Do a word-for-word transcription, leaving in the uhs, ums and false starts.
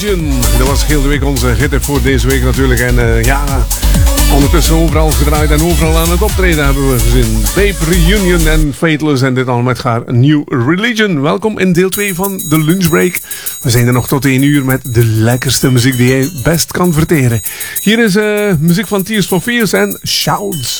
Religion. Dat was heel de week onze hit voor deze week natuurlijk. En uh, ja, ondertussen overal gedraaid en overal aan het optreden hebben we gezien. Babe Reunion en Fateless en dit allemaal met haar New Religion. Welkom in deel twee van de lunchbreak. We zijn er nog tot één uur met de lekkerste muziek die jij best kan verteren. Hier is uh, muziek van Tears for Fears en Shouts.